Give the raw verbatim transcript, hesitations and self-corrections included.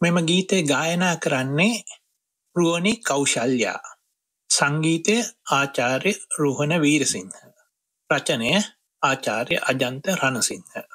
මෙම ගීතය ගායනා කරන්නේ රුවනි කෞශල්‍යා. සංගීතය ආචාර්ය රුහණ වීරසිංහ. රචනය ආචාර්ය අජන්ත රණසිංහ.